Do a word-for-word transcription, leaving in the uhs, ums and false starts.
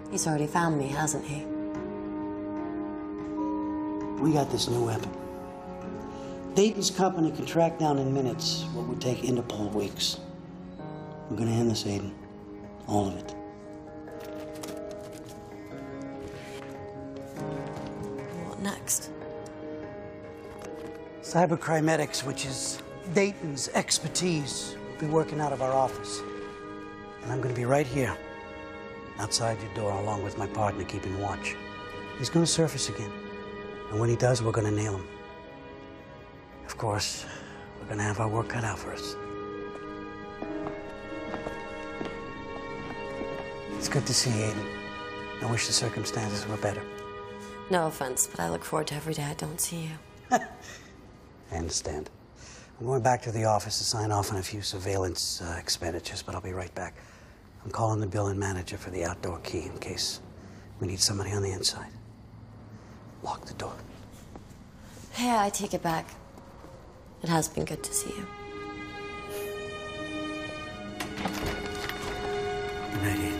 He's already found me, hasn't he? We got this new weapon. Dayton's company can track down in minutes what would take Interpol weeks. We're gonna end this, Aiden. All of it. What next? Cybercrimetics, which is Dayton's expertise, will be working out of our office. And I'm gonna be right here, outside your door, along with my partner keeping watch. He's gonna surface again. And when he does, we're gonna nail him. Of course, we're gonna have our work cut out for us. It's good to see you, Aiden. I wish the circumstances were better. No offense, but I look forward to every day I don't see you. I understand. I'm going back to the office to sign off on a few surveillance uh, expenditures, but I'll be right back. I'm calling the building manager for the outdoor key in case we need somebody on the inside. Lock the door. Hey, I take it back. It has been good to see you. Good night, Aiden.